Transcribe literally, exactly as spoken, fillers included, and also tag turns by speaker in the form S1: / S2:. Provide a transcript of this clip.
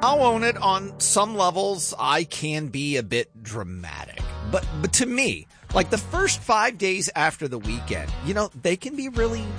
S1: I'll own it. On some levels, I can be a bit dramatic. But, but to me, like the first five days after the weekend, you know, they can be really